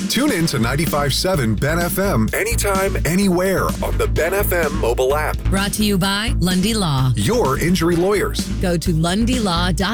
Tune in to 95.7 Ben FM anytime, anywhere on the Ben FM mobile app. Brought to you by Lundy Law. Your injury lawyers. Go to lundylaw.com